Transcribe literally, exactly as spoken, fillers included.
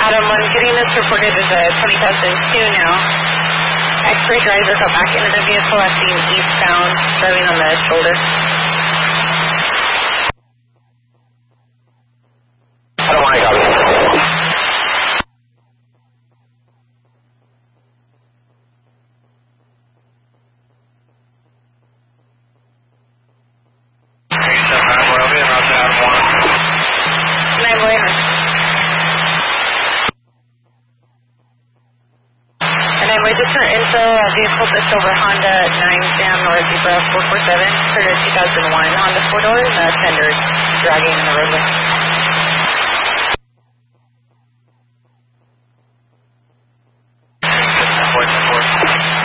Adam, I'm getting this reported as a twenty thousand two now. X-ray driver got back into the vehicle at being eastbound, driving on the shoulder. I don't want to copy. Nine Buenos. And then with different info, a vehicle just over Honda nine Sam North Zebra four four seven, for two thousand one Honda four door, uh, tender dragging in the roadway.